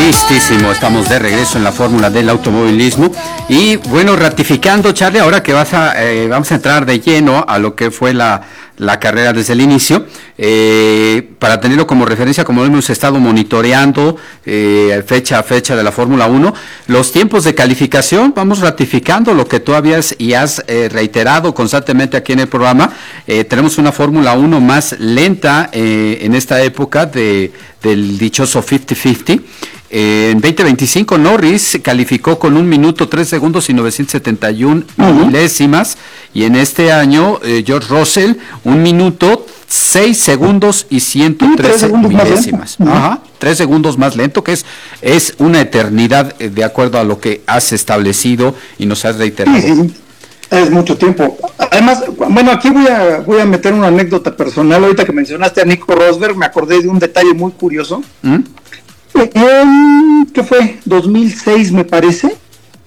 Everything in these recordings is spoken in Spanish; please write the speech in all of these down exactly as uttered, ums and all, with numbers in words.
Listísimo, estamos de regreso en la fórmula del automovilismo y bueno, ratificando, Charlie, ahora que vas a, eh, vamos a entrar de lleno a lo que fue la, la carrera desde el inicio, eh, para tenerlo como referencia, como hemos estado monitoreando eh, fecha a fecha de la Fórmula uno, los tiempos de calificación, vamos ratificando lo que tú habías y has eh, reiterado constantemente aquí en el programa. Eh, tenemos una Fórmula uno más lenta eh, en esta época de, del dichoso cincuenta cincuenta. Eh, en veinte veinticinco Norris calificó con un minuto, tres segundos y novecientos setenta y una uh-huh. milésimas, y en este año eh, George Russell un minuto, seis segundos y ciento trece milésimas. Uh-huh. Ajá, tres segundos más lento, que es, es una eternidad eh, de acuerdo a lo que has establecido y nos has reiterado. Sí, sí. Es mucho tiempo. Además, bueno, aquí voy a voy a meter una anécdota personal. Ahorita que mencionaste a Nico Rosberg, me acordé de un detalle muy curioso. ¿Mm? En, ¿qué fue? dos mil seis, me parece.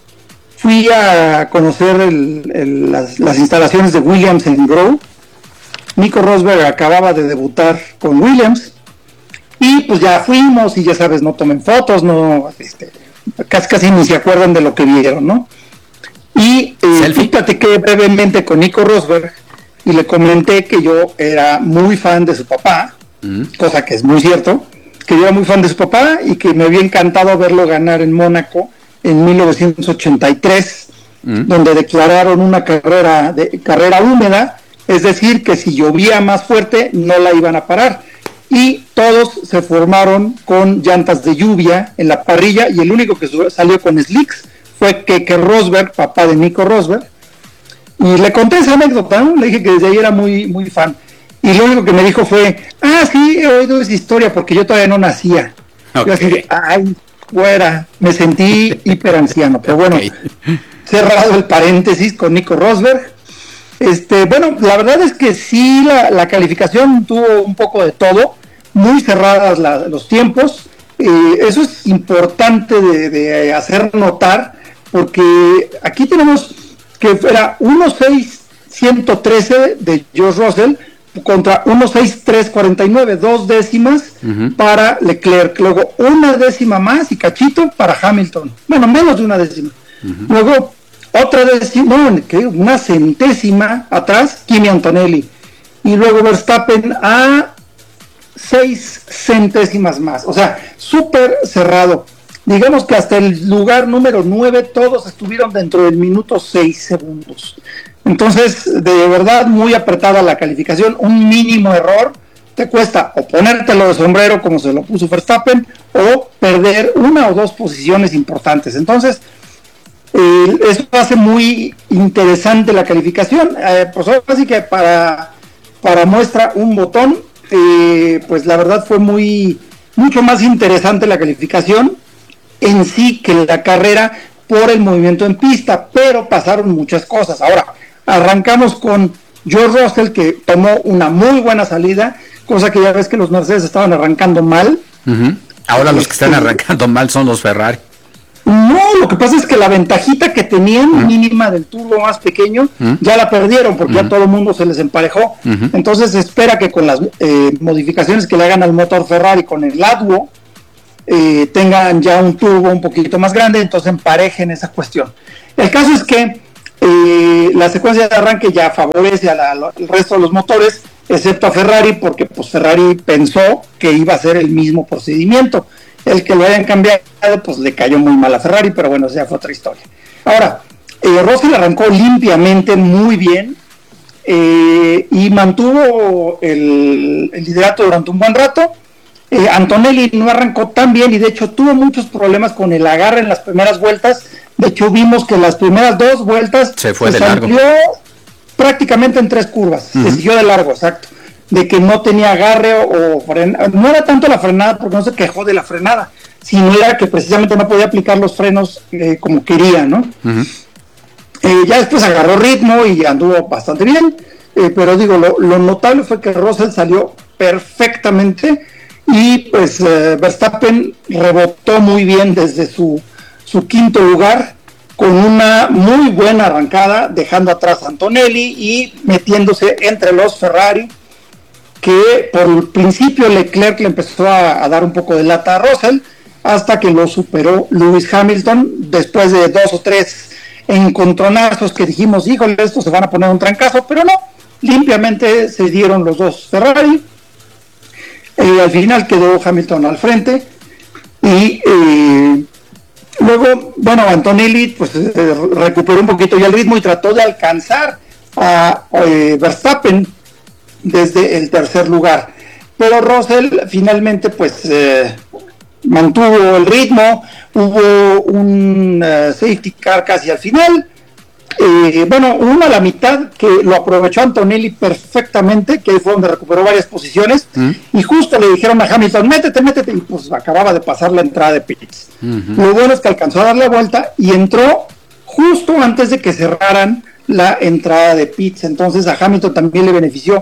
Fui a conocer el, el, las, las instalaciones de Williams en Grove. Nico Rosberg acababa de debutar con Williams. Y pues ya fuimos, y ya sabes, no tomen fotos, no, este, casi, casi ni se acuerdan de lo que vieron, ¿no? Y eh, fui, platiqué brevemente con Nico Rosberg y le comenté que yo era muy fan de su papá, mm. cosa que es muy cierto, que yo era muy fan de su papá y que me había encantado verlo ganar en Mónaco en mil novecientos ochenta y tres, mm. donde declararon una carrera de carrera húmeda, es decir, que si llovía más fuerte no la iban a parar. Y todos se formaron con llantas de lluvia en la parrilla y el único que salió con slicks fue Keke Rosberg, papá de Nico Rosberg, y le conté esa anécdota, ¿no? Le dije que desde ahí era muy, muy fan, y lo único que me dijo fue, ah, sí, he oído esa historia, porque yo todavía no nacía. Okay. Yo así, ay, fuera, me sentí hiper anciano, pero bueno, okay. Cerrado el paréntesis con Nico Rosberg. Este, bueno, la verdad es que sí, la, la calificación tuvo un poco de todo, muy cerradas la, los tiempos, eh, eso es importante de, de hacer notar, porque aquí tenemos que era uno seis ciento trece de George Russell contra uno seis tres cuarenta y nueve, dos décimas uh-huh. para Leclerc, luego una décima más y cachito para Hamilton, bueno, menos de una décima, uh-huh. luego otra décima, no, una centésima atrás, Kimi Antonelli, y luego Verstappen a seis centésimas más, o sea, súper cerrado. Digamos que hasta el lugar número nueve todos estuvieron dentro del minuto seis segundos. Entonces, de verdad, muy apretada la calificación. Un mínimo error te cuesta o ponértelo de sombrero como se lo puso Verstappen o perder una o dos posiciones importantes. Entonces, eh, eso hace muy interesante la calificación. Eh, pues ahora sí que para, para muestra un botón, eh, pues la verdad fue muy mucho más interesante la calificación en sí que la carrera por el movimiento en pista, pero pasaron muchas cosas. Ahora, arrancamos con George Russell, que tomó una muy buena salida, cosa que ya ves que los Mercedes estaban arrancando mal. Uh-huh. Ahora los que están arrancando mal son los Ferrari. No, lo que pasa es que la ventajita que tenían, uh-huh. mínima del turbo más pequeño, uh-huh. ya la perdieron, porque uh-huh. ya todo el mundo se les emparejó. Uh-huh. Entonces se espera que con las eh, modificaciones que le hagan al motor Ferrari con el Ladwo, Eh, tengan ya un turbo un poquito más grande, entonces emparejen esa cuestión. El caso es que eh, la secuencia de arranque ya favorece al resto de los motores, excepto a Ferrari, porque pues Ferrari pensó que iba a ser el mismo procedimiento. El que lo hayan cambiado, pues le cayó muy mal a Ferrari, pero bueno, esa fue otra historia. Ahora, eh, Russell arrancó limpiamente, muy bien, eh, y mantuvo el, el liderato durante un buen rato. Eh, Antonelli no arrancó tan bien y de hecho tuvo muchos problemas con el agarre en las primeras vueltas. De hecho vimos que las primeras dos vueltas se fue se de largo, prácticamente en tres curvas, uh-huh. se siguió de largo, exacto, de que no tenía agarre o, o frenada. No era tanto la frenada, porque no se quejó de la frenada, sino era que precisamente no podía aplicar los frenos eh, como quería, ¿no? Uh-huh. Eh, ya después agarró ritmo y anduvo bastante bien, eh, pero digo, lo, lo notable fue que Russell salió perfectamente. Y pues eh, Verstappen rebotó muy bien desde su, su quinto lugar con una muy buena arrancada, dejando atrás a Antonelli y metiéndose entre los Ferrari, que por el principio Leclerc le empezó a, a dar un poco de lata a Russell, hasta que lo superó Lewis Hamilton, después de dos o tres encontronazos que dijimos, híjole, estos se van a poner un trancazo, pero no, limpiamente se dieron los dos Ferrari. Eh, al final quedó Hamilton al frente y eh, luego, bueno, Antonelli pues eh, recuperó un poquito ya el ritmo y trató de alcanzar a eh, Verstappen desde el tercer lugar, pero Russell finalmente pues eh, mantuvo el ritmo. Hubo un uh, safety car casi al final, eh, bueno, uno a la mitad que lo aprovechó Antonelli perfectamente, que fue donde recuperó varias posiciones, ¿Mm? y justo le dijeron a Hamilton, métete, métete, y pues acababa de pasar la entrada de pits. Uh-huh. Lo bueno es que alcanzó a dar la vuelta y entró justo antes de que cerraran la entrada de pits, entonces a Hamilton también le benefició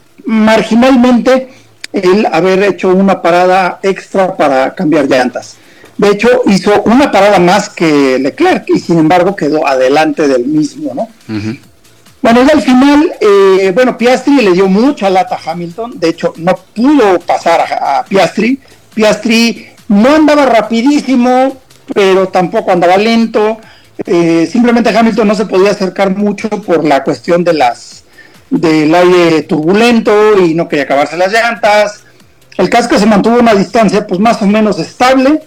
marginalmente el haber hecho una parada extra para cambiar llantas. De hecho, hizo una parada más que Leclerc y sin embargo quedó adelante del mismo, ¿no? Uh-huh. Bueno, y al final, eh, bueno, Piastri le dio mucha lata a Hamilton. De hecho, no pudo pasar a, a Piastri. Piastri no andaba rapidísimo, pero tampoco andaba lento. Eh, simplemente Hamilton no se podía acercar mucho por la cuestión de las del aire turbulento y no quería acabarse las llantas. El casco se mantuvo a una distancia pues más o menos estable.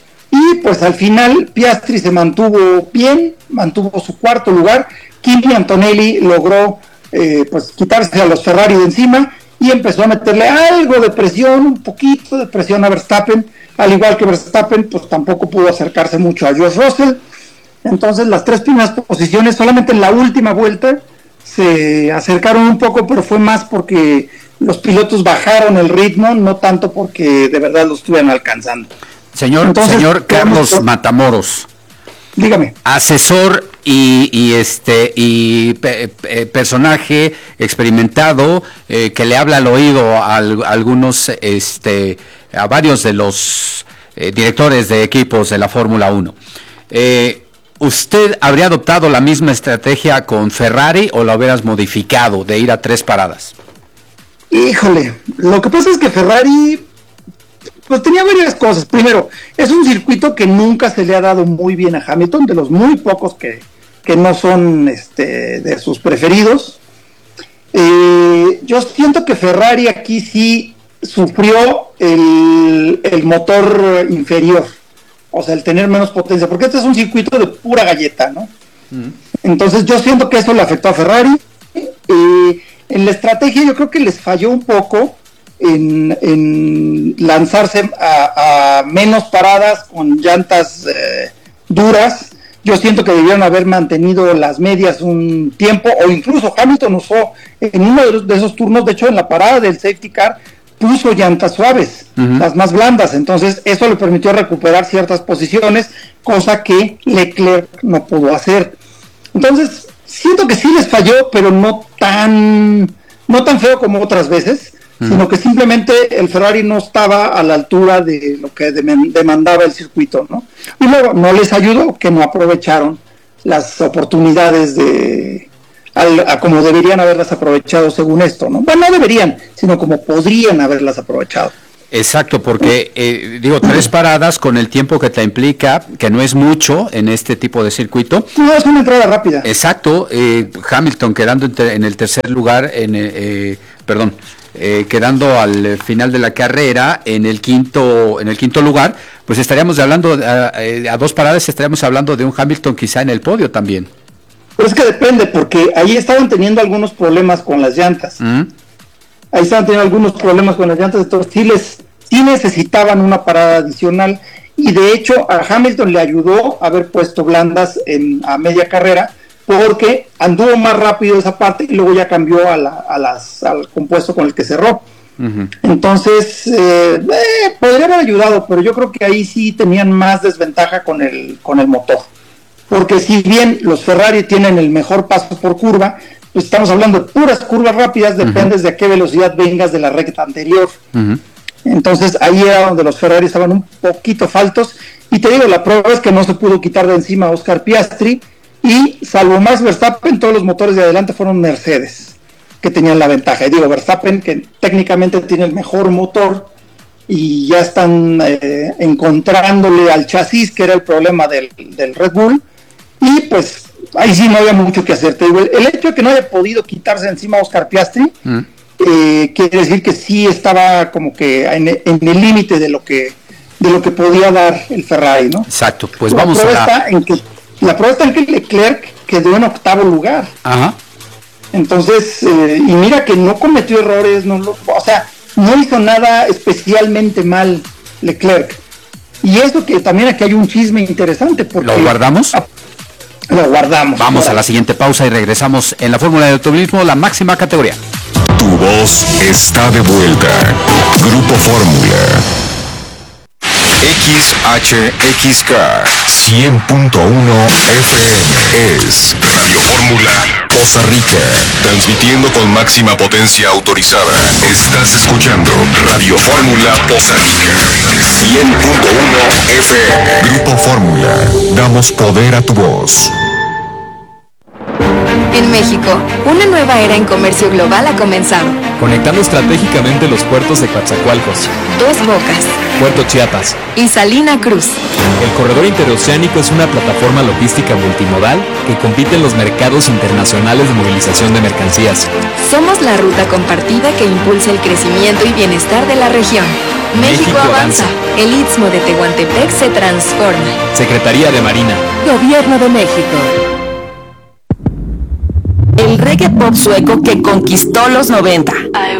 Y pues al final Piastri se mantuvo bien, mantuvo su cuarto lugar. Kimi Antonelli logró eh, pues quitarse a los Ferrari de encima y empezó a meterle algo de presión, un poquito de presión a Verstappen, al igual que Verstappen pues tampoco pudo acercarse mucho a George Russell. Entonces las tres primeras posiciones solamente en la última vuelta se acercaron un poco, pero fue más porque los pilotos bajaron el ritmo, no tanto porque de verdad lo estuvieran alcanzando. Señor, Entonces, señor Carlos con... Matamoros, dígame. Asesor y, y este y pe, pe, personaje experimentado eh, que le habla al oído a, a algunos, este, a varios de los eh, directores de equipos de la Fórmula uno. Eh, ¿Usted habría adoptado la misma estrategia con Ferrari o la hubieras modificado de ir a tres paradas? Híjole, lo que pasa es que Ferrari pues tenía varias cosas. Primero, es un circuito que nunca se le ha dado muy bien a Hamilton, de los muy pocos que, que no son este, de sus preferidos. Eh, yo siento que Ferrari aquí sí sufrió el, el motor inferior, o sea, el tener menos potencia, porque este es un circuito de pura galleta, ¿no? Mm. Entonces yo siento que eso le afectó a Ferrari. Eh, en la estrategia yo creo que les falló un poco En, en lanzarse a, a menos paradas con llantas eh, duras. Yo siento que debieron haber mantenido las medias un tiempo, o incluso Hamilton usó en uno de, los, de esos turnos, de hecho en la parada del safety car puso llantas suaves, uh-huh. las más blandas, entonces eso le permitió recuperar ciertas posiciones, cosa que Leclerc no pudo hacer. Entonces siento que sí les falló, pero no tan no tan feo como otras veces, sino que simplemente el Ferrari no estaba a la altura de lo que demandaba el circuito, ¿no? Y luego no les ayudó que no aprovecharon las oportunidades de a, a como deberían haberlas aprovechado según esto, ¿no? Bueno, no deberían, sino como podrían haberlas aprovechado. Exacto, porque eh, digo, tres paradas con el tiempo que te implica, que no es mucho en este tipo de circuito. No, es una entrada rápida. Exacto, eh, Hamilton quedando en, te, en el tercer lugar, en eh, perdón, eh, quedando al final de la carrera en el quinto, en el quinto lugar, pues estaríamos hablando a, a dos paradas, estaríamos hablando de un Hamilton quizá en el podio también. Pero es que depende, porque ahí estaban teniendo algunos problemas con las llantas. ¿Mm? Ahí estaban teniendo algunos problemas con las llantas, entonces sí, les, sí necesitaban una parada adicional, y de hecho a Hamilton le ayudó haber puesto blandas en, a media carrera, porque anduvo más rápido esa parte y luego ya cambió a la, a las, al compuesto con el que cerró. Uh-huh. Entonces, eh, eh, podría haber ayudado, pero yo creo que ahí sí tenían más desventaja con el, con el motor. Porque si bien los Ferrari tienen el mejor paso por curva, pues estamos hablando de puras curvas rápidas, dependes uh-huh. de a qué velocidad vengas de la recta anterior. Uh-huh. Entonces ahí era donde los Ferrari estaban un poquito faltos. Y te digo, la prueba es que no se pudo quitar de encima a Oscar Piastri, y salvo Max Verstappen, todos los motores de adelante fueron Mercedes, que tenían la ventaja. Y digo, Verstappen, que técnicamente tiene el mejor motor, y ya están eh, encontrándole al chasis, que era el problema del, del Red Bull, y pues ahí sí no había mucho que hacer. Te digo, el, el hecho de que no haya podido quitarse encima a Oscar Piastri, mm. eh, quiere decir que sí estaba como que en, en el límite de lo que de lo que podía dar el Ferrari, ¿no? Exacto, pues la vamos prueba a la... Está en que, la prueba está en que Leclerc quedó en octavo lugar. Ajá. Entonces, eh, y mira que no cometió errores, no lo, o sea, no hizo nada especialmente mal Leclerc. Y eso que también aquí hay un chisme interesante. Porque, ¿Lo guardamos? Ah, lo guardamos. Vamos a la siguiente pausa y regresamos en la Fórmula de Automovilismo, la máxima categoría. Tu voz está de vuelta. Grupo Fórmula. X H X K cien punto uno F M es Radio Fórmula Poza Rica, transmitiendo con máxima potencia autorizada. Estás escuchando Radio Fórmula Poza Rica cien punto uno F M. Grupo Fórmula, damos poder a tu voz. En México, una nueva era en comercio global ha comenzado. Conectando estratégicamente los puertos de Coatzacoalcos, Dos Bocas, Puerto Chiapas y Salina Cruz. El corredor interoceánico es una plataforma logística multimodal que compite en los mercados internacionales de movilización de mercancías. Somos la ruta compartida que impulsa el crecimiento y bienestar de la región. México, México avanza. avanza. El Istmo de Tehuantepec se transforma. Secretaría de Marina. Gobierno de México. El reggae pop sueco que conquistó los noventa.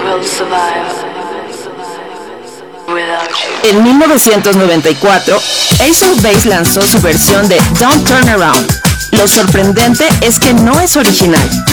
En mil novecientos noventa y cuatro, Ace of Base lanzó su versión de Don't Turn Around. Lo sorprendente es que no es original.